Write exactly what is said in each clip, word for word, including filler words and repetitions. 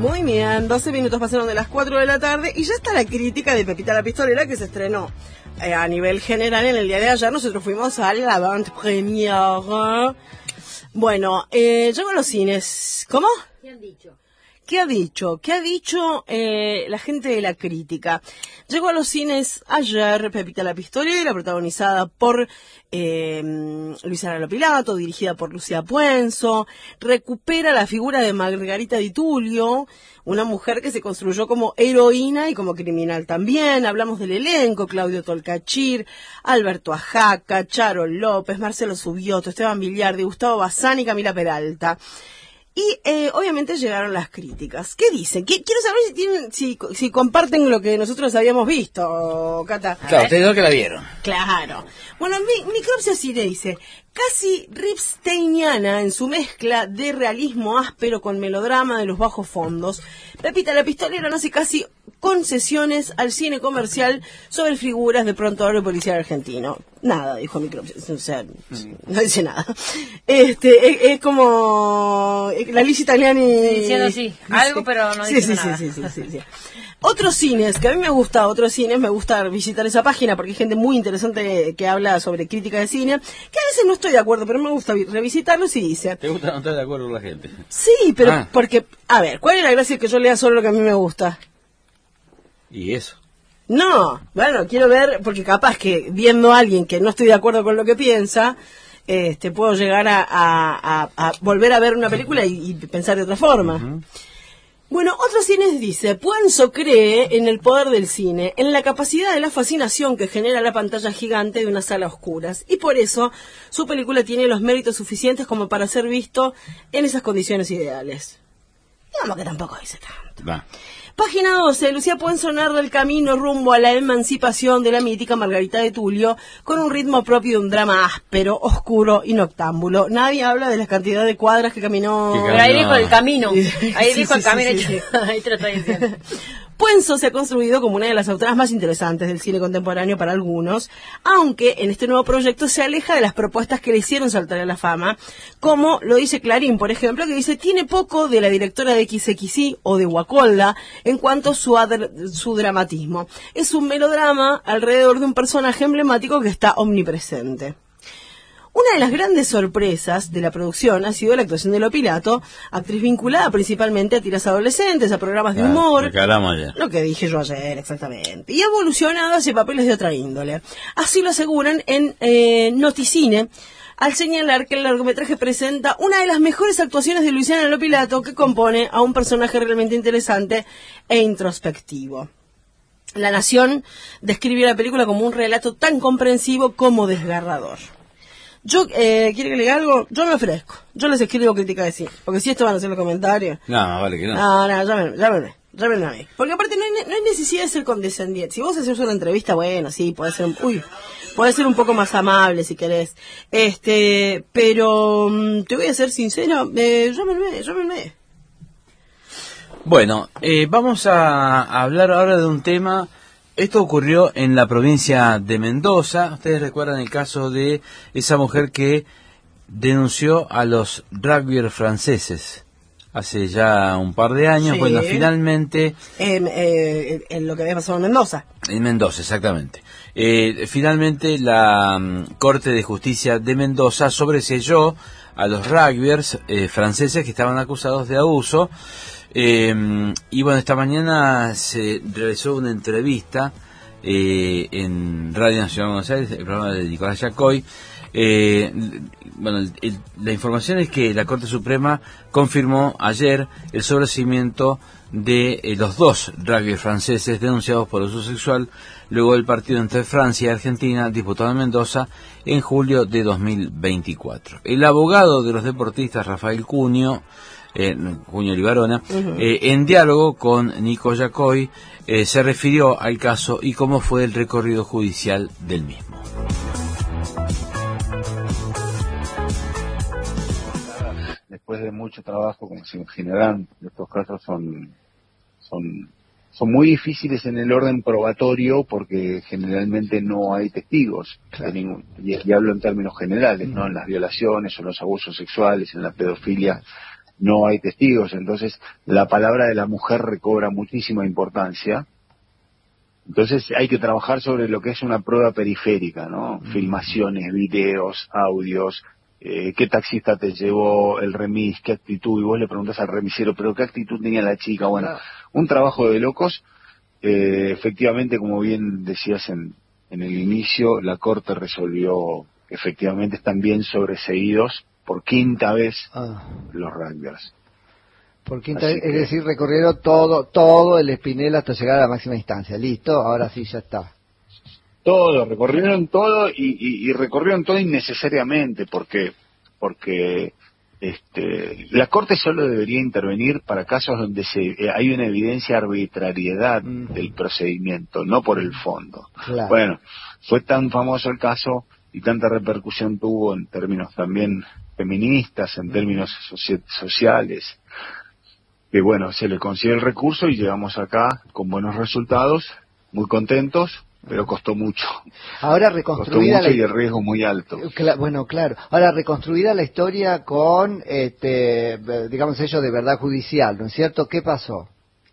Muy bien, doce minutos pasaron de las cuatro de la tarde y ya está la crítica de Pepita la Pistolera que se estrenó eh, a nivel general en el día de ayer. Nosotros fuimos a la avant-première. Bueno, eh, llego a los cines. ¿Cómo? ¿Qué han dicho? ¿Qué ha dicho? ¿Qué ha dicho eh, la gente de la crítica? Llegó a los cines ayer Pepita la Pistolera, protagonizada por eh, Luisa Lopilato, dirigida por Lucía Puenzo. Recupera la figura de Margarita Di Tullio, una mujer que se construyó como heroína y como criminal también. Hablamos del elenco: Claudio Tolcachir, Alberto Ajaca, Charo López, Marcelo Subioto, Esteban Villardi, Gustavo Bazán y Camila Peralta. Y eh, obviamente llegaron las críticas. ¿Qué dicen? ¿Qué, quiero saber si tienen, si, si comparten lo que nosotros habíamos visto, Cata. Claro, ustedes dos que la vieron. Claro. Bueno, mi, Micropsia Cine dice, casi ripsteiniana en su mezcla de realismo áspero con melodrama de los bajos fondos. Pepita la Pistolera no hace casi concesiones al cine comercial sobre figuras de prontuario policial argentino. Nada, dijo Micropsia, o sea, no dice nada. Este, es, es como la Liz Italiani diciendo sí, algo, pero no dice sí, sí, nada. Sí, sí, sí, sí, sí. Otros cines, que a mí me gusta, otros cines, me gusta visitar esa página porque hay gente muy interesante que habla sobre crítica de cine, que a veces no estoy de acuerdo, pero me gusta revisitarlos y dice... ¿Te gusta no estar de acuerdo con la gente? Sí, pero ah. porque, a ver, ¿cuál es la gracia de que yo lea solo lo que a mí me gusta? ¿Y eso? No, bueno, quiero ver, porque capaz que viendo a alguien que no estoy de acuerdo con lo que piensa, este, puedo llegar a, a, a, a volver a ver una película y, y pensar de otra forma. Uh-huh. Bueno, otros cines dice, Puenzo cree en el poder del cine, en la capacidad de la fascinación que genera la pantalla gigante de una sala a oscuras, y por eso su película tiene los méritos suficientes como para ser visto en esas condiciones ideales. Digamos que tampoco dice tanto. Va. Página doce, Lucía Puenzo narra el camino rumbo a la emancipación de la mítica Margarita Di Tullio con un ritmo propio de un drama áspero, oscuro y noctámbulo. Nadie habla de la cantidad de cuadras que caminó. Pero ahí dijo el camino, ahí sí, dijo sí, el camino, sí, sí, sí. Ahí te lo estoy diciendo. Puenzo se ha construido como una de las autoras más interesantes del cine contemporáneo para algunos, aunque en este nuevo proyecto se aleja de las propuestas que le hicieron saltar a la fama, como lo dice Clarín, por ejemplo, que dice, tiene poco de la directora de equis equis i o de Guacolda en cuanto a su, su dramatismo. Es un melodrama alrededor de un personaje emblemático que está omnipresente. Una de las grandes sorpresas de la producción ha sido la actuación de Lopilato, actriz vinculada principalmente a tiras adolescentes, a programas de humor. Ah, ya. Lo que dije yo ayer, exactamente. Y ha evolucionado hacia papeles de otra índole. Así lo aseguran en eh, Noticine, al señalar que el largometraje presenta una de las mejores actuaciones de Luciana Lopilato, que compone a un personaje realmente interesante e introspectivo. La Nación describió la película como un relato tan comprensivo como desgarrador. Yo, eh, ¿quiere que le diga algo? Yo me ofrezco. Yo les escribo crítica de cine. Porque si esto van a ser los comentarios. No, vale que no. No, no, llámenme, llámenme. Llámenme a mí. Porque aparte no hay, no hay necesidad de ser condescendiente. Si vos haces una entrevista, bueno, sí, puede ser un, uy, puede ser un poco más amable si querés. Este, pero um, te voy a ser sincera, eh, llámenme, llámenme. Bueno, eh, vamos a, a hablar ahora de un tema. Esto ocurrió en la provincia de Mendoza. Ustedes recuerdan el caso de esa mujer que denunció a los rugbyers franceses hace ya un par de años. Sí. Bueno, finalmente... En, eh, en lo que había pasado en Mendoza. En Mendoza, exactamente. Eh, finalmente la um, Corte de Justicia de Mendoza sobreseyó a los rugbyers eh, franceses que estaban acusados de abuso. Eh, y bueno, esta mañana se realizó una entrevista eh, en Radio Nacional de Buenos Aires, el programa de Nicolás Yacoy. Eh, bueno, el, el, la información es que la Corte Suprema confirmó ayer el sobreseimiento de eh, los dos rugby franceses denunciados por abuso sexual luego del partido entre Francia y Argentina disputado en Mendoza en julio de dos mil veinticuatro. El abogado de los deportistas, Rafael Cunio, Eh, Junio Libarona, uh-huh. eh, en diálogo con Nico Yacoy, eh, se refirió al caso y cómo fue el recorrido judicial del mismo. Después de mucho trabajo, como se imaginarán, estos casos son, son, son muy difíciles en el orden probatorio porque generalmente no hay testigos, claro. de ningún, y, y hablo en términos generales, uh-huh. ¿no? En las violaciones o los abusos sexuales, en la pedofilia. no hay testigos, entonces la palabra de la mujer recobra muchísima importancia. Entonces hay que trabajar sobre lo que es una prueba periférica, ¿no? Mm. Filmaciones, videos, audios, eh, qué taxista te llevó, el remis, qué actitud, y vos le preguntas al remisero, pero qué actitud tenía la chica. Bueno, ah. un trabajo de locos. Eh, efectivamente, como bien decías en, en el inicio, la Corte resolvió, efectivamente están bien sobreseídos por quinta vez ah. los rugbyers. Por quinta vez, es decir, recorrieron todo todo el Espinel hasta llegar a la máxima instancia. Listo, ahora sí ya está. Todo, recorrieron todo y, y, y recorrieron todo innecesariamente, porque porque este, la Corte solo debería intervenir para casos donde se eh, hay una evidencia de arbitrariedad mm. del procedimiento, no por el fondo. Claro. Bueno, fue tan famoso el caso y tanta repercusión tuvo en términos también feministas, en términos soci- sociales, que bueno, se le consigue el recurso y llegamos acá con buenos resultados, muy contentos, pero costó mucho. Ahora reconstruida costó mucho la... y el riesgo muy alto. Cla- bueno, claro. Ahora reconstruida la historia con, este, digamos, sello de verdad judicial, ¿no es cierto? ¿Qué pasó?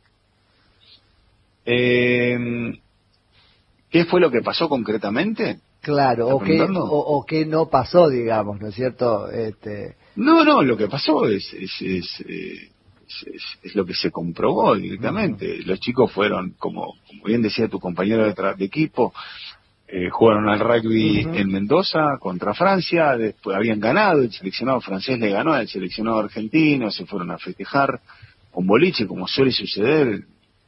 Eh, ¿Qué fue lo que pasó concretamente? Claro, o qué, o, o qué no pasó, digamos, ¿no es cierto? Este... No, no, lo que pasó es... es, es eh... Es, es, es lo que se comprobó directamente. Uh-huh. Los chicos fueron, como, como bien decía tu compañero de, tra- de equipo, eh, jugaron al rugby uh-huh. en Mendoza contra Francia, después habían ganado, el seleccionado francés le ganó al seleccionado argentino, se fueron a festejar con boliche, como suele suceder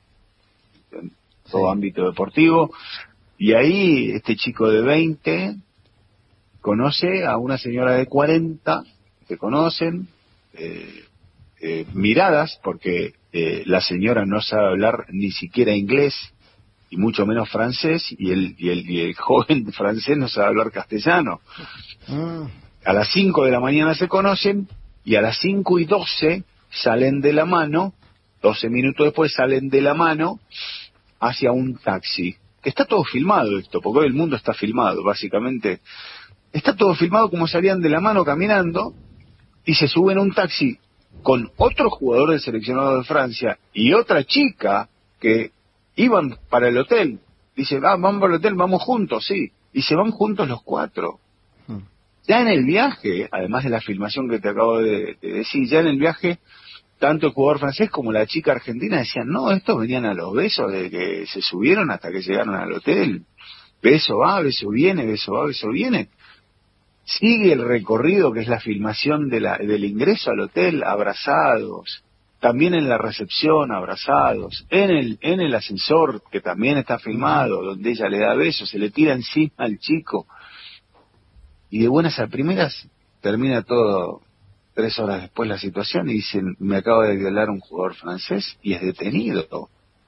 en todo sí. ámbito deportivo, y ahí este chico de veinte conoce a una señora de cuarenta, que conocen, eh, Eh, miradas, porque eh, la señora no sabe hablar ni siquiera inglés y mucho menos francés, y el, y el, y el joven francés no sabe hablar castellano. Mm. A las cinco de la mañana se conocen y a las cinco y doce salen de la mano, doce minutos después salen de la mano hacia un taxi. Que está todo filmado esto, porque hoy el mundo está filmado, básicamente. Está todo filmado como salían de la mano caminando y se suben a un taxi con otro jugador del seleccionado de Francia y otra chica que iban para el hotel. Dice, ah, vamos para el hotel, vamos juntos, sí. Y se van juntos los cuatro. Hmm. Ya en el viaje, además de la filmación que te acabo de, de decir, ya en el viaje, tanto el jugador francés como la chica argentina decían, no, estos venían a los besos desde que se subieron hasta que llegaron al hotel. Beso va, beso viene, beso va, beso viene. Sigue el recorrido, que es la filmación de la, del ingreso al hotel, abrazados, también en la recepción, abrazados, en el, en el ascensor, que también está filmado, donde ella le da besos, se le tira encima al chico, y de buenas a primeras termina todo tres horas después la situación, y dicen, me acaba de violar un jugador francés, y es detenido.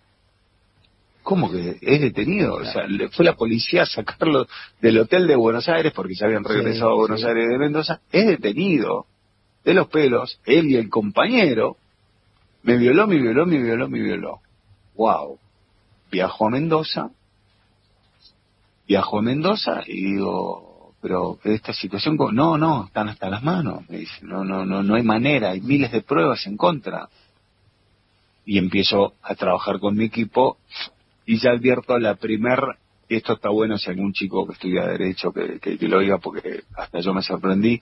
¿Cómo que es detenido? Claro. O sea, le fue la policía a sacarlo del hotel de Buenos Aires porque ya habían regresado sí, a Buenos sí. Aires de Mendoza. Es detenido de los pelos, él y el compañero. Me violó, me violó, me violó, me violó. Wow. Viajó a Mendoza. Viajó a Mendoza y digo, pero esta situación, no, no, están hasta las manos. Me dice, no, no, no, no hay manera, hay miles de pruebas en contra. Y empiezo a trabajar con mi equipo. Y ya advierto la primer, esto está bueno si algún chico que estudia Derecho que, que, que lo oiga, porque hasta yo me sorprendí,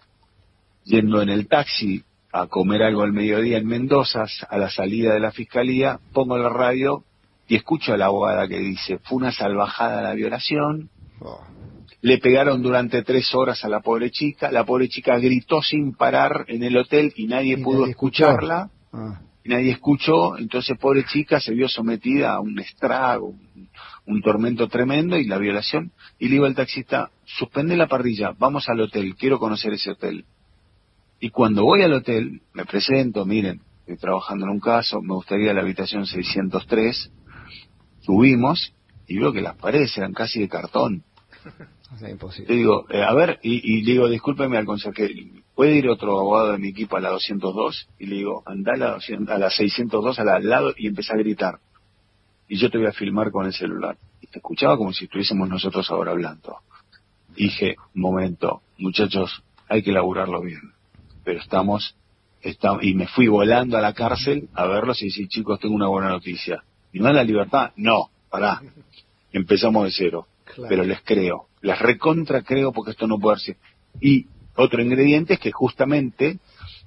yendo en el taxi a comer algo al mediodía en Mendoza, a la salida de la fiscalía, pongo la radio y escucho a la abogada que dice, fue una salvajada la violación, oh. le pegaron durante tres horas a la pobre chica, la pobre chica gritó sin parar en el hotel y nadie y pudo nadie escucharla. Ah. Nadie escuchó, entonces pobre chica se vio sometida a un estrago, un, un tormento tremendo y la violación. Y le digo al taxista, suspende la parrilla, vamos al hotel, quiero conocer ese hotel. Y cuando voy al hotel, me presento, miren, estoy trabajando en un caso, me gustaría ir a la habitación seiscientos tres, subimos y veo que las paredes eran casi de cartón. O sea, imposible. Le digo, eh, a ver, y, y le digo, discúlpeme al consejero, ¿puede ir otro abogado de mi equipo a la doscientos dos? Y le digo, anda a la, doscientos, a la seiscientos dos al lado y empieza a gritar. Y yo te voy a filmar con el celular. Y te escuchaba como si estuviésemos nosotros ahora hablando. Y dije, momento, muchachos, hay que laburarlo bien. Pero estamos Está, y me fui volando a la cárcel a verlos y decir, chicos, tengo una buena noticia. ¿Y no es la libertad? No, pará. Empezamos de cero. Claro. Pero les creo, les recontra creo porque esto no puede ser. Y otro ingrediente es que justamente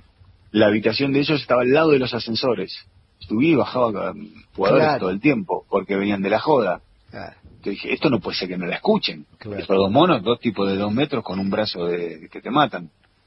la habitación de ellos estaba al lado de los ascensores. Subí y bajaba jugadores claro. todo el tiempo porque venían de la joda. Claro. Yo dije, esto no puede ser que no la escuchen. Claro. Estos dos monos, dos tipos de dos metros con un brazo de que te matan.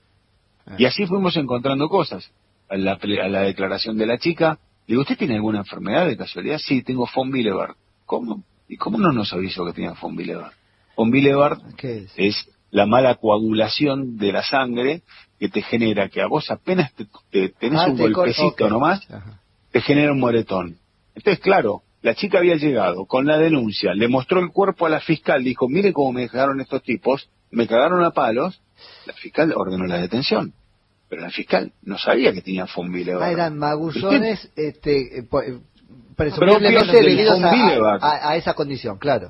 Ah. Y así fuimos encontrando cosas. A la, a la declaración de la chica, digo, ¿usted tiene alguna enfermedad de casualidad? Sí, tengo von Willebrand. ¿Cómo? ¿Y cómo no nos avisó que tenía von Willebrand? Von Willebrand ¿Qué es? es la mala coagulación de la sangre que te genera que a vos apenas te, te tenés ah, un te golpecito okay. nomás, Ajá. te genera un moretón. Entonces, claro, la chica había llegado con la denuncia, le mostró el cuerpo a la fiscal, dijo, mire cómo me dejaron estos tipos, me cagaron a palos, la fiscal ordenó la detención. Pero la fiscal no sabía que tenía von Willebrand. Ah, eran magullones, este, eh, presumiblemente debidos a, a, a esa condición, claro.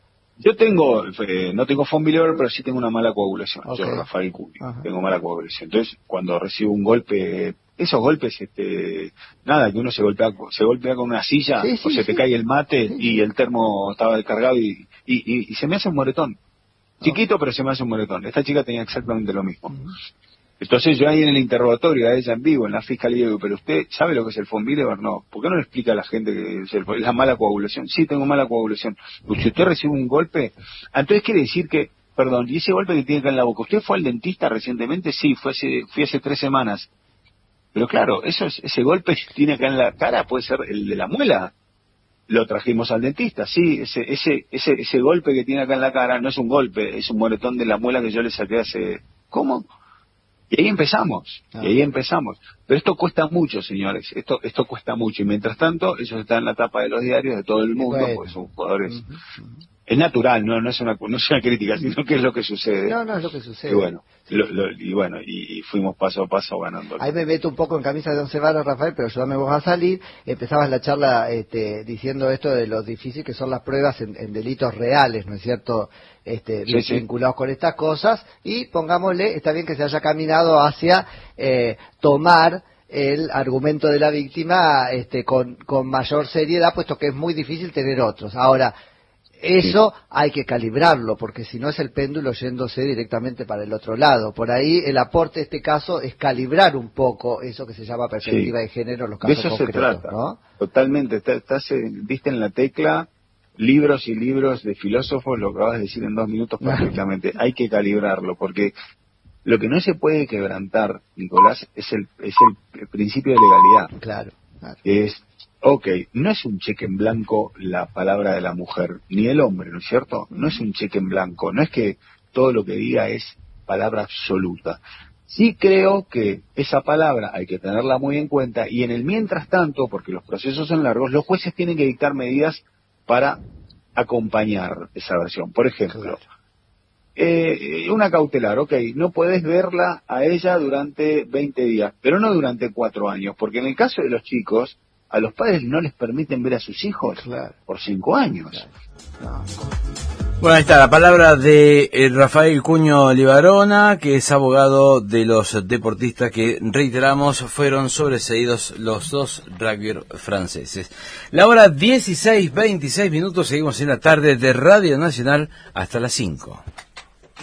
Yo tengo, eh, no tengo von Willebrand, pero sí tengo una mala coagulación. Okay. Yo, Rafael Cuni, tengo mala coagulación. Entonces, cuando recibo un golpe, esos golpes, este, nada, que uno se golpea, se golpea con una silla, sí, sí, o se sí. te cae el mate sí. y el termo estaba descargado y, y, y, y se me hace un moretón. Chiquito, okay. pero se me hace un moretón. Esta chica tenía exactamente lo mismo. Uh-huh. Entonces yo ahí en el interrogatorio a ella en vivo, en la fiscalía, digo, pero usted sabe lo que es el von Willebrand, no, ¿por qué no le explica a la gente que es el, la mala coagulación? Sí, tengo mala coagulación. Pues si usted recibe un golpe, entonces quiere decir que, perdón, y ese golpe que tiene acá en la boca, ¿usted fue al dentista recientemente? Sí, fue hace, fui hace tres semanas. Pero claro, eso es, ese golpe que tiene acá en la cara puede ser el de la muela. Lo trajimos al dentista, sí, ese, ese, ese, ese golpe que tiene acá en la cara no es un golpe, es un moretón de la muela que yo le saqué hace, ¿cómo? Y ahí empezamos, ah. y ahí empezamos. Pero esto cuesta mucho, señores, esto esto cuesta mucho. Y mientras tanto, ellos están en la tapa de los diarios de todo el mundo, bueno. porque son jugadores... Uh-huh, uh-huh. Es natural, no no es una no es una crítica, sino que es lo que sucede. No, no es lo que sucede. Y bueno, sí. lo, lo, y, bueno y, y fuimos paso a paso ganando. Ahí me meto un poco en camisa de once varas, Rafael, pero ayúdame vos a salir. Empezabas la charla este, diciendo esto de lo difícil que son las pruebas en, en delitos reales, ¿no es cierto? Este, sí, sí. vinculados con estas cosas. Y pongámosle, está bien que se haya caminado hacia eh, tomar el argumento de la víctima este, con, con mayor seriedad, puesto que es muy difícil tener otros. Ahora, eso sí. hay que calibrarlo, porque si no es el péndulo yéndose directamente para el otro lado. Por ahí el aporte de este caso es calibrar un poco eso que se llama perspectiva sí. de género en los casos de eso concretos. Se trata, ¿no? Totalmente. Estás, estás, diste en la tecla, libros y libros de filósofos, lo acabas de decir en dos minutos perfectamente. Hay que calibrarlo, porque lo que no se puede quebrantar, Nicolás, es el, es el principio de legalidad. Claro, claro. Es... Ok, no es un cheque en blanco la palabra de la mujer, ni el hombre, ¿no es cierto? No es un cheque en blanco, no es que todo lo que diga es palabra absoluta. Sí creo que esa palabra hay que tenerla muy en cuenta y en el mientras tanto, porque los procesos son largos, los jueces tienen que dictar medidas para acompañar esa versión. Por ejemplo, claro. eh, una cautelar, ok, no podés verla a ella durante veinte días, pero no durante cuatro años, porque en el caso de los chicos, a los padres no les permiten ver a sus hijos claro. por cinco años. Claro. No. Bueno, ahí está la palabra de eh, Rafael Cuño Libarona, que es abogado de los deportistas que, reiteramos, fueron sobreseídos los dos rugbyers franceses. La hora dieciséis veintiséis minutos, seguimos en la tarde de Radio Nacional hasta las cinco.